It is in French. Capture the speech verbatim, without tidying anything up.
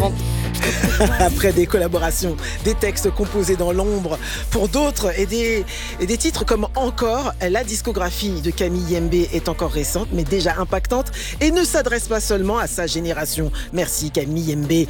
comprends. Après des collaborations, des textes composés dans l'ombre pour d'autres et des, et des titres comme Encore, la discographie de Camille Yembe est encore récente mais déjà impactante et ne s'adresse pas seulement à sa génération. Merci Camille Yembe